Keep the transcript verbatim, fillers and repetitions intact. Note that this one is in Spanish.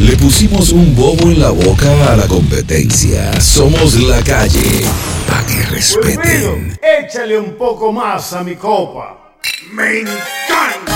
Le pusimos un bobo en la boca a la competencia. Somos la calle, pa' que respeten. Wilfrido, échale un poco más a mi copa. Me encanta.